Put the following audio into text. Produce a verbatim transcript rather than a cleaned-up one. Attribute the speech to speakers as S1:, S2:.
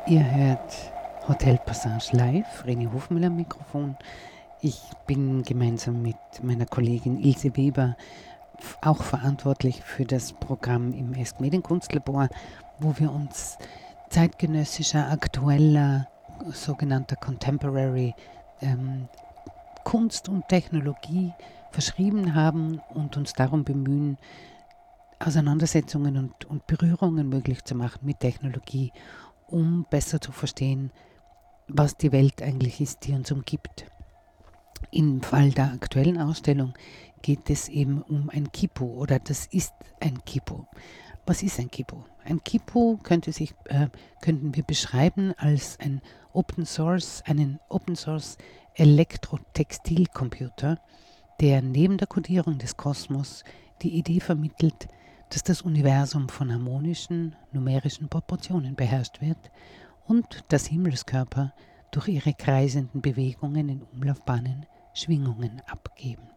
S1: Ihr hört Hotel Passage live, René Hofmüller am Mikrofon. Ich bin gemeinsam mit meiner Kollegin Ilse Weber f- auch verantwortlich für das Programm im Est Medienkunstlabor, wo wir uns zeitgenössischer, aktueller, sogenannter Contemporary ähm, Kunst und Technologie verschrieben haben und uns darum bemühen, Auseinandersetzungen und, und Berührungen möglich zu machen mit Technologie, um besser zu verstehen, was die Welt eigentlich ist, die uns umgibt. Im Fall der aktuellen Ausstellung geht es eben um ein Kipu oder das ist ein Kipu. Was ist ein Kipu? Ein Kipu könnte sich, äh, könnten wir beschreiben als ein Open Source, einen Open Source Elektrotextilcomputer, der neben der Kodierung des Kosmos die Idee vermittelt, dass das Universum von harmonischen, numerischen Proportionen beherrscht wird und dass Himmelskörper durch ihre kreisenden Bewegungen in Umlaufbahnen Schwingungen abgeben.